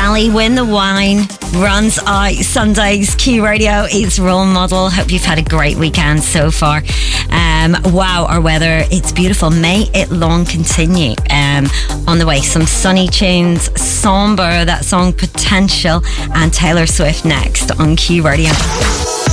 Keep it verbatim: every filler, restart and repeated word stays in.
Ali, Win the Wine runs out Sundays. Q Radio is Role Model. Hope you've had a great weekend so far. Um, wow, our weather, it's beautiful. May it long continue. Um, on the way, some sunny tunes, Somber, that song Potential, and Taylor Swift next on Q Radio.